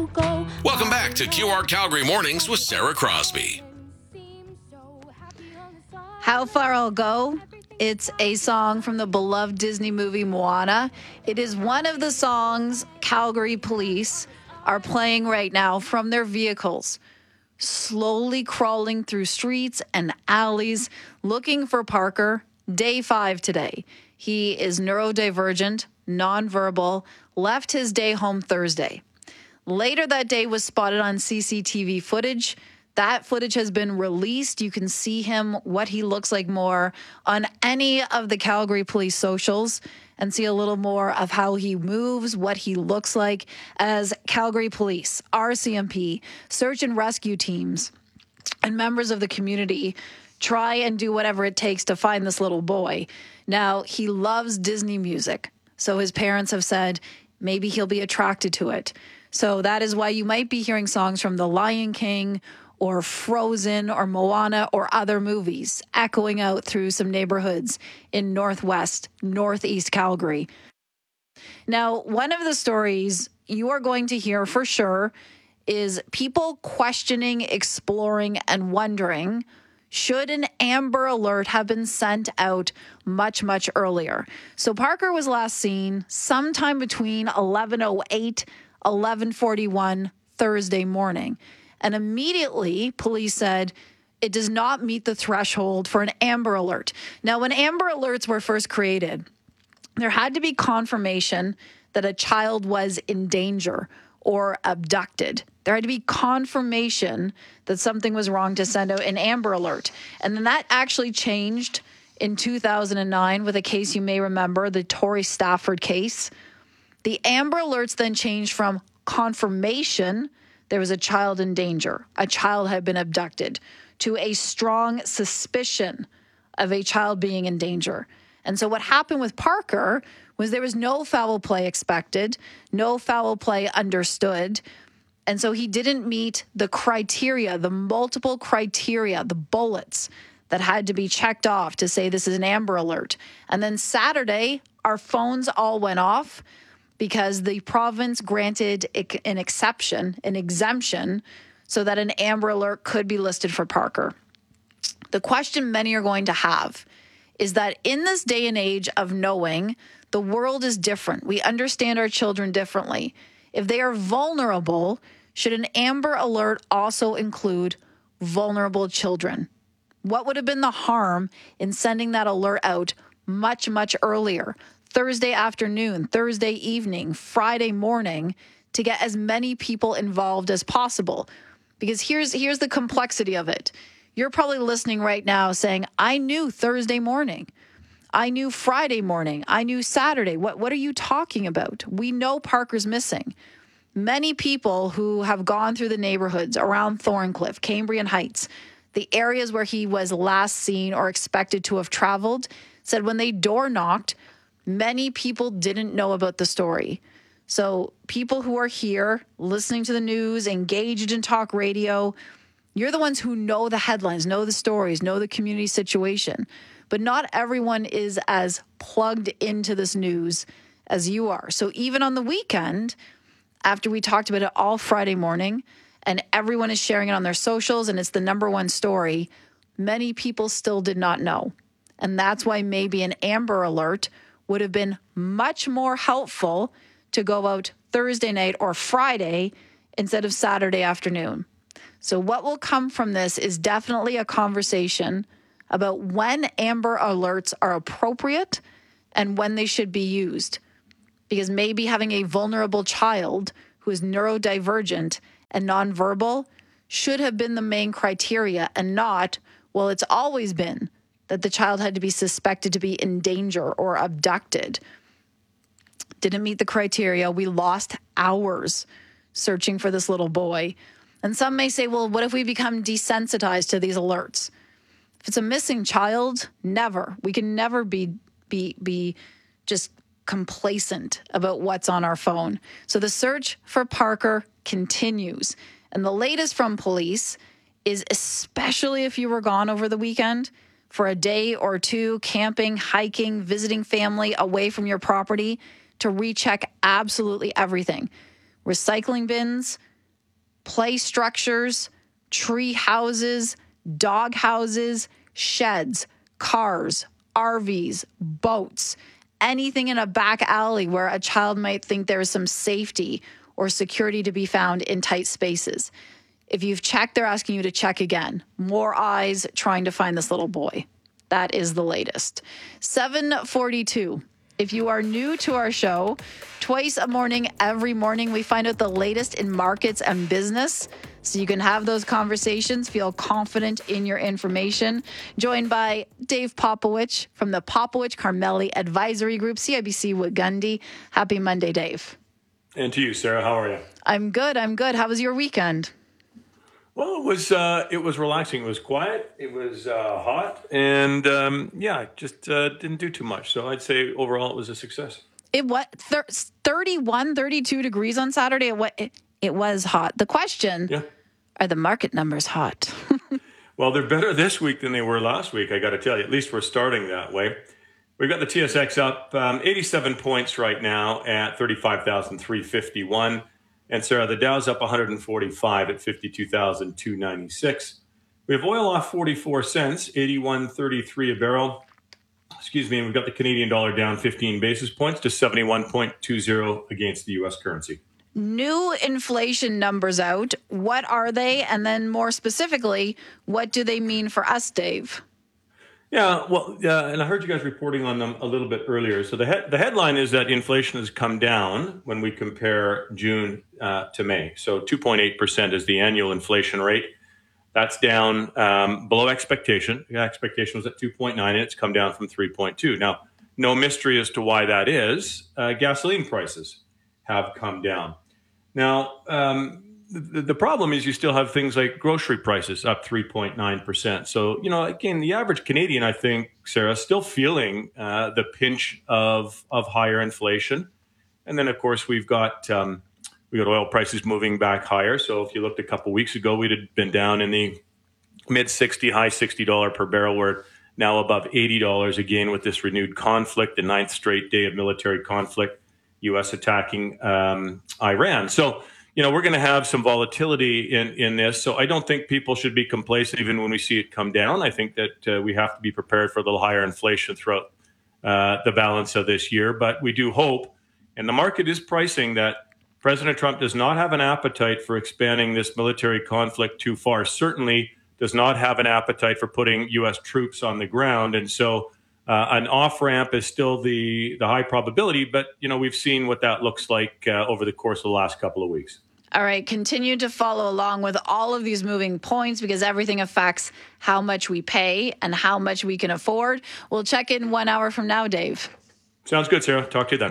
Welcome back to QR Calgary Mornings with Sarah Crosby. How Far I'll Go. It's a song from the beloved Disney movie Moana. It is one of the songs Calgary police are playing right now from their vehicles, slowly crawling through streets and alleys looking for Parker. Day 5 today. He is neurodivergent, nonverbal, left his day home Thursday. Later that day was spotted on CCTV footage. That footage has been released. You can see him, what he looks like more on any of the Calgary Police socials and see a little more of how he moves, what he looks like as Calgary Police, RCMP, search and rescue teams, and members of the community try and do whatever it takes to find this little boy. Now, he loves Disney music, so his parents have said maybe he'll be attracted to it. So that is why you might be hearing songs from The Lion King or Frozen or Moana or other movies echoing out through some neighborhoods in northeast Calgary. Now, one of the stories you are going to hear for sure is people questioning, exploring, and wondering, should an Amber Alert have been sent out much, much earlier? So Parker was last seen sometime between 11:08, 11:41 Thursday morning. And immediately, police said it does not meet the threshold for an Amber Alert. Now, when Amber Alerts were first created, there had to be confirmation that a child was in danger or abducted. There had to be confirmation that something was wrong to send out an Amber Alert. And then that actually changed in 2009 with a case you may remember, the Torrey Stafford case. The Amber Alerts then changed from confirmation there was a child in danger, a child had been abducted, to a strong suspicion of a child being in danger. And so what happened with Parker was there was no foul play expected, no foul play understood. And so he didn't meet the criteria, the multiple criteria, the bullets that had to be checked off to say this is an Amber Alert. And then Saturday, our phones all went off because the province granted an exception, an exemption, so that an Amber Alert could be listed for Parker. The question many are going to have is that in this day and age of knowing the world is different, we understand our children differently. If they are vulnerable, should an Amber Alert also include vulnerable children? What would have been the harm in sending that alert out much, much earlier? Thursday afternoon, Thursday evening, Friday morning, to get as many people involved as possible. Because here's the complexity of it. You're probably listening right now saying, I knew Thursday morning. I knew Friday morning. I knew Saturday. What are you talking about? We know Parker's missing. Many people who have gone through the neighborhoods around Thorncliffe, Cambrian Heights, the areas where he was last seen or expected to have traveled, said when they door knocked, many people didn't know about the story. So people who are here listening to the news, engaged in talk radio, you're the ones who know the headlines, know the stories, know the community situation. But not everyone is as plugged into this news as you are. So even on the weekend, after we talked about it all Friday morning, and everyone is sharing it on their socials, and it's the number one story, many people still did not know. And that's why maybe an Amber Alert would have been much more helpful to go out Thursday night or Friday instead of Saturday afternoon. So what will come from this is definitely a conversation about when Amber Alerts are appropriate and when they should be used. Because maybe having a vulnerable child who is neurodivergent and nonverbal should have been the main criteria and not, well, it's always been that the child had to be suspected to be in danger or abducted. Didn't meet the criteria. We lost hours searching for this little boy. And some may say, well, what if we become desensitized to these alerts? If it's a missing child, never. We can never be just complacent about what's on our phone. So the search for Parker continues. And the latest from police is, especially if you were gone over the weekend for a day or two, camping, hiking, visiting family away from your property, to recheck absolutely everything. Recycling bins, play structures, tree houses, dog houses, sheds, cars, RVs, boats, anything in a back alley where a child might think there is some safety or security to be found in tight spaces. If you've checked, they're asking you to check again. More eyes trying to find this little boy. That is the latest. 7:42. If you are new to our show, twice a morning, every morning, we find out the latest in markets and business so you can have those conversations, feel confident in your information. Joined by Dave Popowich from the Popowich Carmeli Advisory Group, CIBC Wood-Gundy. Happy Monday, Dave. And to you, Sarah. How are you? I'm good. How was your weekend? Well, it was relaxing. It was quiet. It was hot, and just didn't do too much. So I'd say overall it was a success. It was 31, 32 degrees on Saturday. It was hot. The question: Are the market numbers hot? Well, they're better this week than they were last week. I got to tell you. At least we're starting that way. We've got the TSX up 87 points right now at 35,351. And Sarah, the Dow's up 145 at 52,296. We have oil off 44 cents, 81.33 a barrel. Excuse me. And we've got the Canadian dollar down 15 basis points to 71.20 against the U.S. currency. New inflation numbers out. What are they? And then more specifically, what do they mean for us, Dave? Yeah, well, and I heard you guys reporting on them a little bit earlier. So the headline is that inflation has come down when we compare June to May. So 2.8% is the annual inflation rate. That's down below expectation. The expectation was at 2.9, and it's come down from 3.2. Now, no mystery as to why that is. Gasoline prices have come down. Now, the problem is you still have things like grocery prices up 3.9%. So, again, the average Canadian, I think, Sarah, still feeling the pinch of higher inflation. And then, of course, we got oil prices moving back higher. So if you looked a couple weeks ago, we'd have been down in the mid-$60, high $60 per barrel. We're now above $80 again with this renewed conflict, the 9th straight day of military conflict, U.S. attacking Iran. So, we're going to have some volatility in this. So I don't think people should be complacent even when we see it come down. I think that we have to be prepared for a little higher inflation throughout the balance of this year. But we do hope, and the market is pricing that President Trump does not have an appetite for expanding this military conflict too far, certainly does not have an appetite for putting U.S. troops on the ground. And so an off-ramp is still the high probability, but, we've seen what that looks like over the course of the last couple of weeks. All right, continue to follow along with all of these moving points because everything affects how much we pay and how much we can afford. We'll check in 1 hour from now, Dave. Sounds good, Sarah. Talk to you then.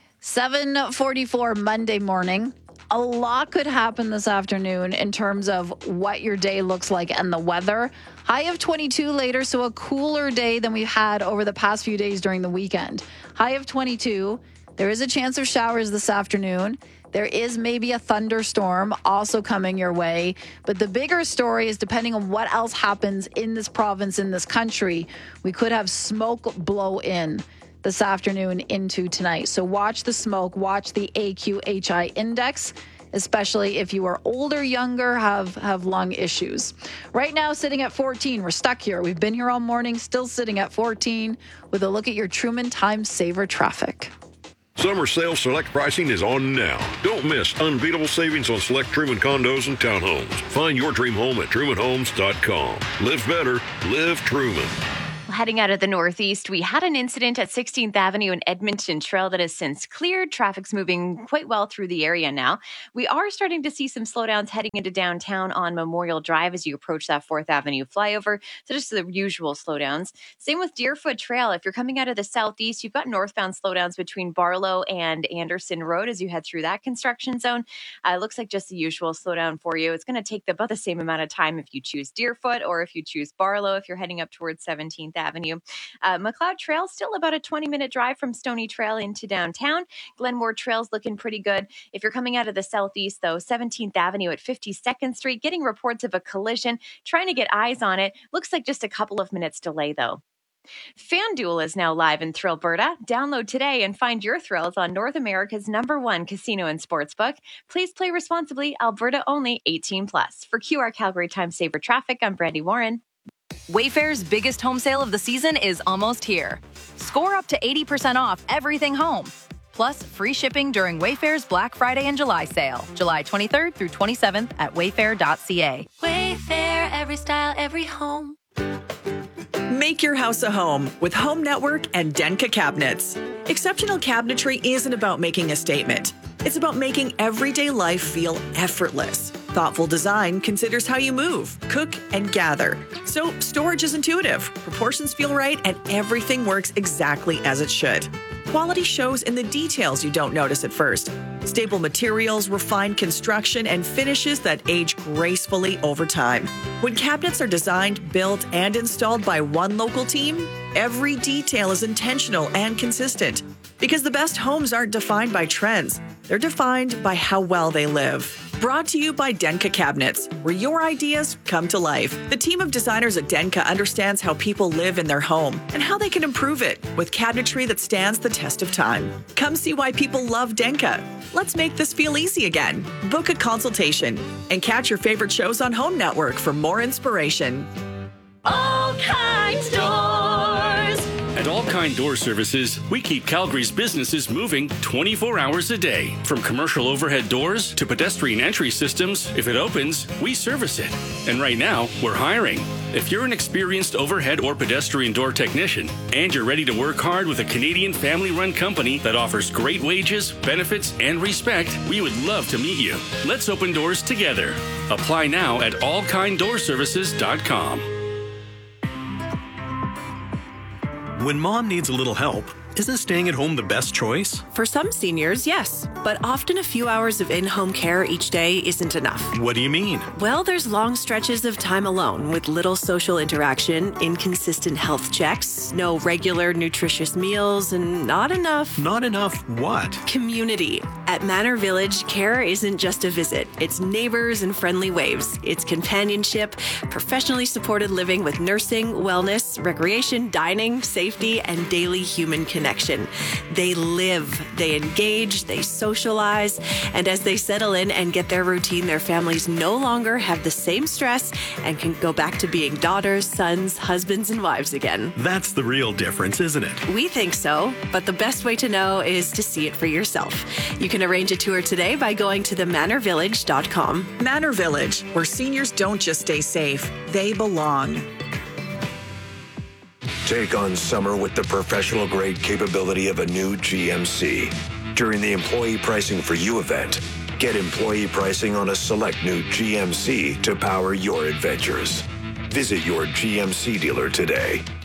7:44 Monday morning. A lot could happen this afternoon in terms of what your day looks like and the weather. High of 22 later, so a cooler day than we've had over the past few days during the weekend. High of 22. There is a chance of showers this afternoon. There is maybe a thunderstorm also coming your way. But the bigger story is depending on what else happens in this province, in this country, we could have smoke blow in this afternoon into tonight. So watch the smoke, watch the AQHI index, especially if you are older, younger, have lung issues. Right now, sitting at 14. We're stuck here. We've been here all morning, still sitting at 14 with a look at your Truman Time Saver traffic. Summer sale select pricing is on now. Don't miss unbeatable savings on select Truman condos and townhomes. Find your dream home at trumanhomes.com. Live better, live Truman. Heading out of the Northeast, we had an incident at 16th Avenue and Edmonton Trail that has since cleared. Traffic's moving quite well through the area now. We are starting to see some slowdowns heading into downtown on Memorial Drive as you approach that 4th Avenue flyover. So just the usual slowdowns. Same with Deerfoot Trail. If you're coming out of the southeast, you've got northbound slowdowns between Barlow and Anderson Road as you head through that construction zone. It looks like just the usual slowdown for you. It's going to take about the same amount of time if you choose Deerfoot or if you choose Barlow if you're heading up towards 17th Avenue. McLeod Trail, still about a 20-minute drive from Stony Trail into downtown. Glenmore Trail's looking pretty good. If you're coming out of the southeast, though, 17th Avenue at 52nd Street, getting reports of a collision, trying to get eyes on it. Looks like just a couple of minutes delay, though. FanDuel is now live in Thrillberta. Download today and find your thrills on North America's #1 casino and sportsbook. Please play responsibly. Alberta only. 18+. For QR Calgary Time Saver Traffic, I'm Brandy Warren. Wayfair's biggest home sale of the season is almost here. Score up to 80% off everything home. Plus, free shipping during Wayfair's Black Friday and July sale, July 23rd through 27th at wayfair.ca. Wayfair, every style, every home. Make your house a home with Home Network and Denka Cabinets. Exceptional cabinetry isn't about making a statement. It's about making everyday life feel effortless. Thoughtful design considers how you move, cook, and gather. So storage is intuitive, proportions feel right, and everything works exactly as it should. Quality shows in the details you don't notice at first. Stable materials, refined construction, and finishes that age gracefully over time. When cabinets are designed, built, and installed by one local team, every detail is intentional and consistent. Because the best homes aren't defined by trends, they're defined by how well they live. Brought to you by Denka Cabinets, where your ideas come to life. The team of designers at Denka understands how people live in their home and how they can improve it with cabinetry that stands the test of time. Come see why people love Denka. Let's make this feel easy again. Book a consultation and catch your favorite shows on Home Network for more inspiration. All Kinds Doors. At All Kind Door Services, we keep Calgary's businesses moving 24 hours a day. From commercial overhead doors to pedestrian entry systems, if it opens, we service it. And right now, we're hiring. If you're an experienced overhead or pedestrian door technician and you're ready to work hard with a Canadian family-run company that offers great wages, benefits, and respect, we would love to meet you. Let's open doors together. Apply now at allkinddoorservices.com. When mom needs a little help, isn't staying at home the best choice? For some seniors, yes. But often a few hours of in-home care each day isn't enough. What do you mean? Well, there's long stretches of time alone with little social interaction, inconsistent health checks, no regular nutritious meals, and not enough... Not enough what? Community. At Manor Village, care isn't just a visit. It's neighbors and friendly waves. It's companionship, professionally supported living with nursing, wellness, recreation, dining, safety, and daily human connection. They live, they engage, they socialize, and as they settle in and get their routine, their families no longer have the same stress and can go back to being daughters, sons, husbands, and wives again. That's the real difference, isn't it? We think so, but the best way to know is to see it for yourself. You can arrange a tour today by going to themanorvillage.com. Manor Village, where seniors don't just stay safe, they belong. Take on summer with the professional-grade capability of a new GMC. During the Employee Pricing for You event, get employee pricing on a select new GMC to power your adventures. Visit your GMC dealer today.